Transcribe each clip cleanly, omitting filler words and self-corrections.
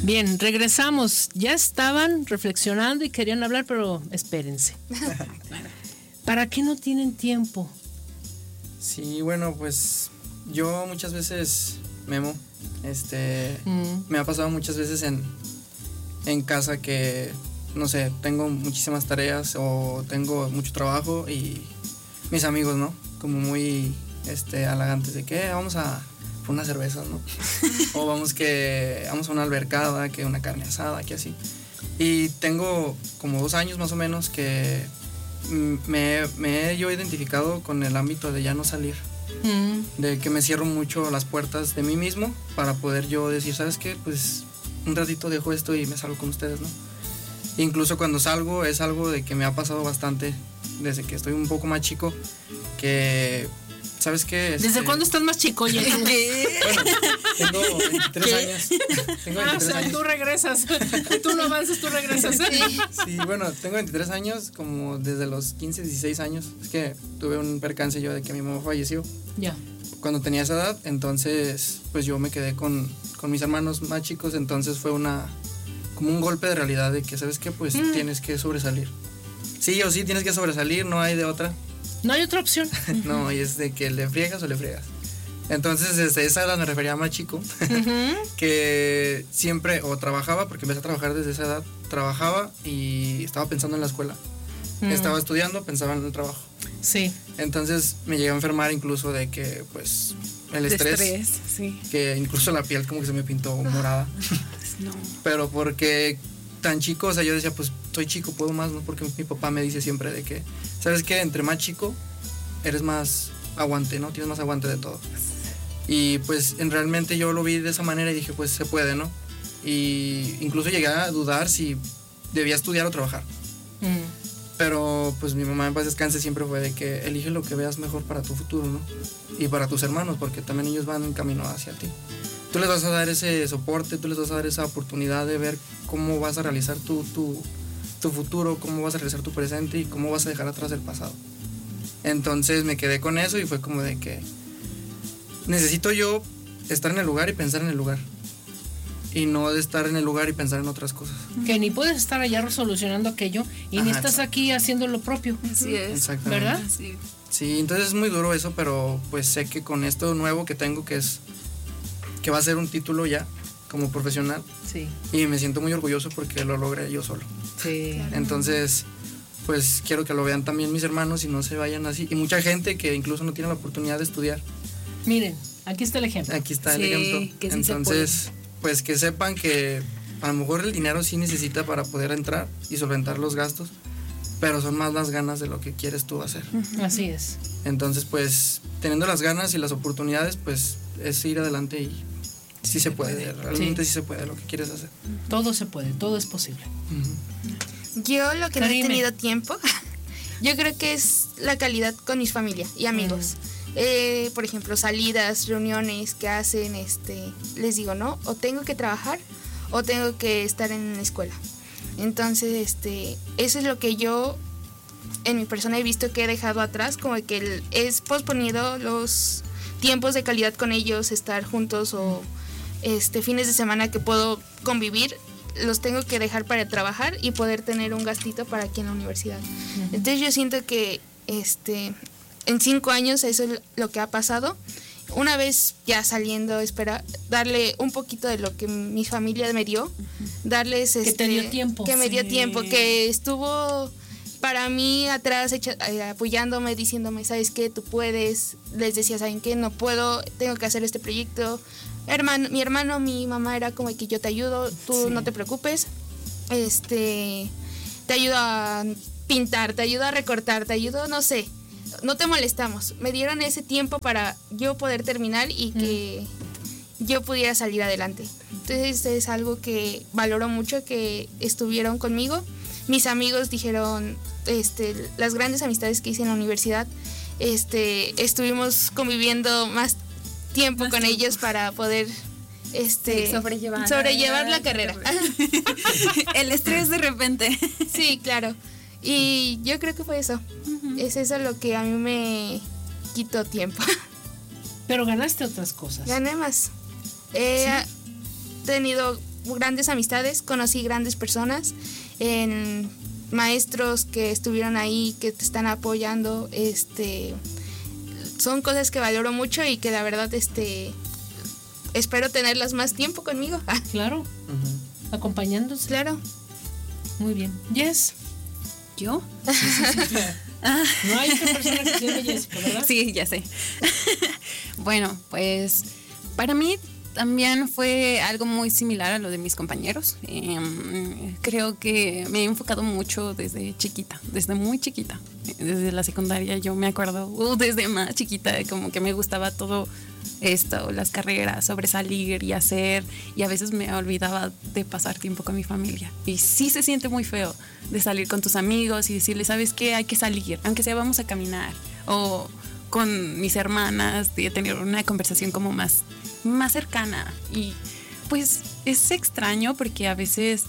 Bien, regresamos. Ya estaban reflexionando y querían hablar, pero espérense. ¿Para qué no tienen tiempo? Sí, bueno, pues yo muchas veces, Memo, me ha pasado muchas veces en casa que, no sé, tengo muchísimas tareas o tengo mucho trabajo y mis amigos, ¿no? Como muy halagantes de que vamos a por una cerveza, ¿no? O vamos a una albercada, que una carne asada, que así. Y tengo como 2 años más o menos que me he yo identificado con el ámbito de ya no salir. De que me cierro mucho las puertas de mí mismo para poder yo decir, ¿sabes qué? Pues un ratito dejo esto y me salgo con ustedes, ¿no? Incluso cuando salgo es algo de que me ha pasado bastante desde que estoy un poco más chico, que ¿sabes qué? ¿Desde cuándo estás más chico, oye? Bueno, tengo 23 años. O sea, tú regresas. Tú no avanzas, tú regresas. Sí, bueno, tengo 23 años, como desde los 15, 16 años. Es que tuve un percance yo de que mi mamá falleció. Ya. Cuando tenía esa edad, entonces, pues yo me quedé con mis hermanos más chicos, entonces fue como un golpe de realidad de que, ¿sabes qué? Pues tienes que sobresalir. Sí o sí tienes que sobresalir, no hay de otra. No hay otra opción. No, y es de que le friegas o le friegas. Entonces, desde esa edad me refería más chico, que siempre, o trabajaba, porque empecé a trabajar desde esa edad, trabajaba y estaba pensando en la escuela. Estaba estudiando, pensaba en el trabajo. Sí. Entonces me llegué a enfermar incluso de que, pues, el estrés, sí. Que incluso la piel como que se me pintó morada. No. Pero porque tan chico, o sea, yo decía, pues, soy chico, puedo más, ¿no? Porque mi papá me dice siempre de que, ¿sabes qué? Entre más chico, eres más aguante, ¿no? Tienes más aguante de todo. Y pues realmente yo lo vi de esa manera y dije, pues se puede, ¿no? Y incluso llegué a dudar si debía estudiar o trabajar. Pero pues mi mamá en paz descanse siempre fue de que elige lo que veas mejor para tu futuro, ¿no? Y para tus hermanos, porque también ellos van en camino hacia ti. Tú les vas a dar ese soporte, tú les vas a dar esa oportunidad de ver cómo vas a realizar tu futuro, cómo vas a realizar tu presente y cómo vas a dejar atrás el pasado. Entonces me quedé con eso y fue como de que necesito yo estar en el lugar y pensar en el lugar. Y no de estar en el lugar y pensar en otras cosas. Que ni puedes estar allá solucionando aquello y ni estás aquí haciendo lo propio. Así es. Exactamente. ¿Verdad? Sí. Sí, entonces es muy duro eso, pero pues sé que con esto nuevo que tengo, que va a ser un título ya como profesional. Sí. Y me siento muy orgulloso porque lo logré yo solo. Sí. Entonces, pues quiero que lo vean también mis hermanos y no se vayan así. Y mucha gente que incluso no tiene la oportunidad de estudiar. Miren, aquí está el ejemplo. Aquí está el Sí, ejemplo. que sí se Entonces, pues que sepan que a lo mejor el dinero sí necesita para poder entrar y solventar los gastos, pero son más las ganas de lo que quieres tú hacer. Así es. Entonces, pues, teniendo las ganas y las oportunidades, pues, es ir adelante y sí se puede, realmente sí se puede lo que quieres hacer. Todo se puede, todo es posible. Yo lo que no he Karime. tenido tiempo, yo creo que es la calidad con mis familia y amigos. Por ejemplo, salidas, reuniones que hacen, les digo, ¿no? O tengo que trabajar o tengo que estar en la escuela. Entonces, eso es lo que yo en mi persona he visto que he dejado atrás, como que es posponido los tiempos de calidad con ellos, estar juntos o fines de semana que puedo convivir, los tengo que dejar para trabajar y poder tener un gastito para aquí en la universidad. Entonces yo siento que en 5 años eso es lo que ha pasado. Una vez ya saliendo, darle un poquito de lo que mi familia me dio, darles que te dio tiempo. Que me dio tiempo, que estuvo para mí atrás apoyándome, diciéndome, ¿sabes qué? Tú puedes. Les decía, ¿saben qué? No puedo, tengo que hacer este proyecto. Mi hermano, mi mamá era como que yo te ayudo, tú no te preocupes. Te ayudo a pintar, te ayudo a recortar, te ayudo, no sé. No te molestamos. Me dieron ese tiempo para yo poder terminar y que yo pudiera salir adelante. Entonces es algo que valoro mucho, que estuvieron conmigo. Mis amigos dijeron, las grandes amistades que hice en la universidad, estuvimos conviviendo más tiempo con ellos para poder sobrellevar la carrera. El estrés de repente. Sí, claro. Y yo creo que fue eso. Es eso lo que a mí me quitó tiempo. Pero ganaste otras cosas. Gané más. He tenido grandes amistades, conocí grandes personas, en maestros que estuvieron ahí, que te están apoyando, son cosas que valoro mucho y que la verdad espero tenerlas más tiempo conmigo. Claro, acompañándose. Claro. Muy bien. Yes. ¿Yo? No hay otra persona que se llame Jessica, ¿verdad? Sí, ya sé. Bueno, pues para mí también fue algo muy similar a lo de mis compañeros. Creo que me he enfocado mucho desde chiquita, desde muy chiquita. Desde la secundaria yo me acuerdo, desde más chiquita, como que me gustaba todo esto, las carreras, sobresalir y hacer, y a veces me olvidaba de pasar tiempo con mi familia. Y sí se siente muy feo de salir con tus amigos y decirles, ¿sabes qué? Hay que salir, aunque sea vamos a caminar. O con mis hermanas, de tener una conversación como más cercana. Y pues es extraño porque a veces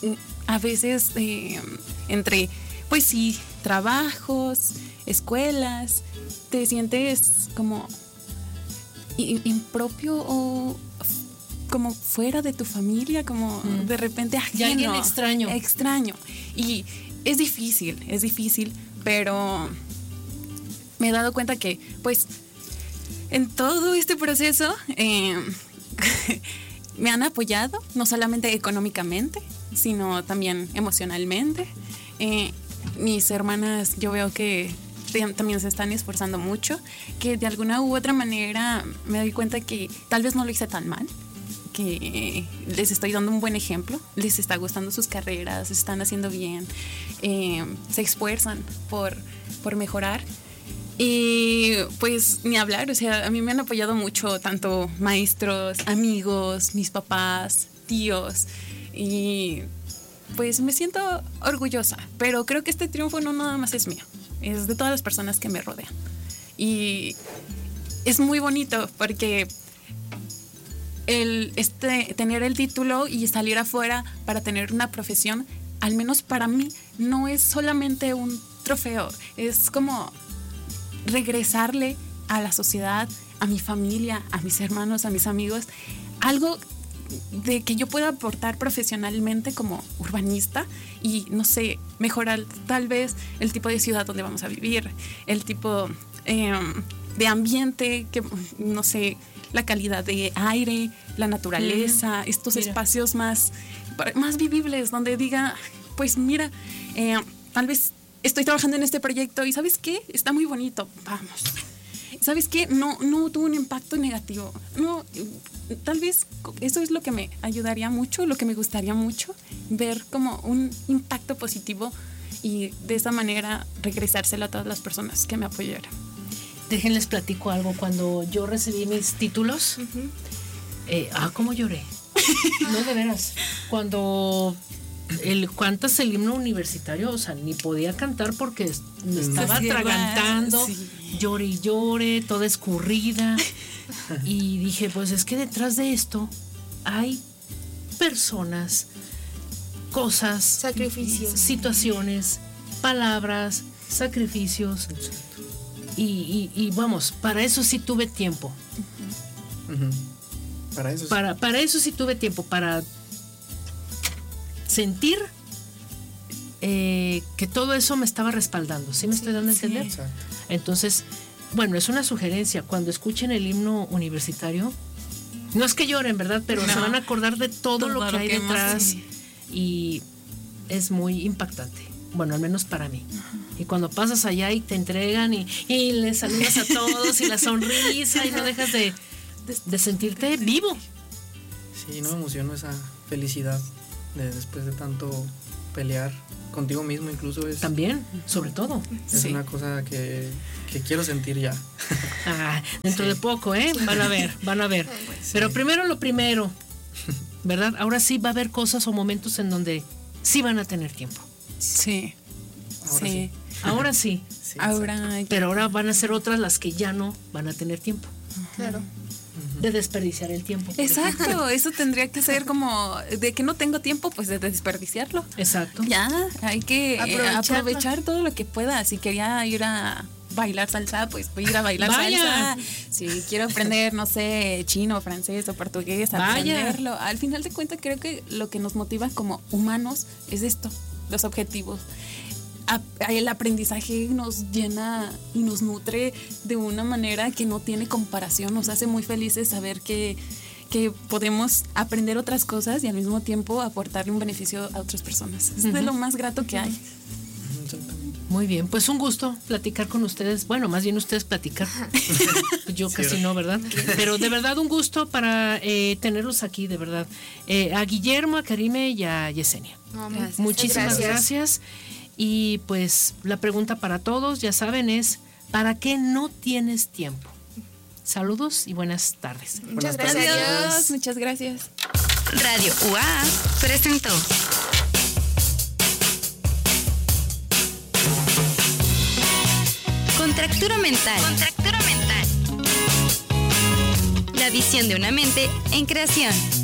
entre, pues sí, trabajos, escuelas, te sientes como impropio o como fuera de tu familia, como de repente ajeno. Y alguien extraño. Extraño. Y es difícil, pero me he dado cuenta que, pues, en todo este proceso me han apoyado, no solamente económicamente, sino también emocionalmente. Mis hermanas, yo veo que también se están esforzando mucho, que de alguna u otra manera me doy cuenta que tal vez no lo hice tan mal, que les estoy dando un buen ejemplo, les está gustando sus carreras, están haciendo bien, se esfuerzan por mejorar. Y pues ni hablar, o sea, a mí me han apoyado mucho tanto maestros, amigos, mis papás, tíos, y pues me siento orgullosa, pero creo que este triunfo no nada más es mío, es de todas las personas que me rodean. Y es muy bonito porque tener el título y salir afuera para tener una profesión, al menos para mí, no es solamente un trofeo, es como regresarle a la sociedad, a mi familia, a mis hermanos, a mis amigos, algo de que yo pueda aportar profesionalmente como urbanista y, no sé, mejorar tal vez el tipo de ciudad donde vamos a vivir, el tipo de ambiente, que, no sé, la calidad de aire, la naturaleza, estos espacios más vivibles, donde diga, pues mira, tal vez estoy trabajando en este proyecto y ¿sabes qué? Está muy bonito, vamos. ¿Sabes qué? No tuvo un impacto negativo. No, tal vez eso es lo que me ayudaría mucho, lo que me gustaría mucho, ver como un impacto positivo y de esa manera regresárselo a todas las personas que me apoyaron. Déjenles platico algo. Cuando yo recibí mis títulos, ¿cómo lloré? No, de veras. Cuando cantas el himno universitario, o sea, ni podía cantar porque me estaba atragantando, llore y llore, toda escurrida. Y dije, pues es que detrás de esto hay personas, cosas, sacrificios, situaciones, palabras, sacrificios. Y vamos, para eso sí tuve tiempo. Para eso sí. Para eso sí tuve tiempo, para sentir que todo eso me estaba respaldando. ¿Sí me estoy dando a entender? Exacto. Entonces, bueno, es una sugerencia. Cuando escuchen el himno universitario, no es que lloren, ¿verdad? Pero se van a acordar de todo lo que hay detrás. Y es muy impactante. Bueno, al menos para mí. Y cuando pasas allá y te entregan y les saludas a todos y la sonrisa y no dejas de sentirte vivo. Sí, no me emociono esa felicidad después de tanto pelear contigo mismo, incluso es también, sobre todo. Es una cosa que quiero sentir ya. Dentro de poco, van a ver. Sí. Pero primero lo primero, ¿verdad? Ahora sí va a haber cosas o momentos en donde sí van a tener tiempo. Sí. Ahora sí. Pero ahora van a ser otras las que ya no van a tener tiempo. Claro. De desperdiciar el tiempo. Exacto, eso tendría que ser como de que no tengo tiempo, pues de desperdiciarlo. Exacto. Ya, hay que aprovechar todo lo que pueda. Si quería ir a bailar salsa, pues voy a ir a bailar salsa. Si quiero aprender, no sé, chino, francés o portugués, aprenderlo. Al final de cuentas, creo que lo que nos motiva como humanos es esto, los objetivos. El aprendizaje nos llena y nos nutre de una manera que no tiene comparación. Nos hace muy felices saber que podemos aprender otras cosas y al mismo tiempo aportarle un beneficio a otras personas. Es de lo más grato que hay. Muy bien, pues un gusto platicar con ustedes. Bueno, más bien ustedes platicar. Yo casi no, ¿verdad? Pero de verdad un gusto para tenerlos aquí, de verdad. A Guillermo, a Karime y a Yesenia. Muchísimas gracias. Y pues la pregunta para todos, ya saben, es ¿para qué no tienes tiempo? Saludos y buenas tardes. Muchas gracias. Adiós, muchas gracias. Radio UA presentó Contractura Mental. La visión de una mente en creación.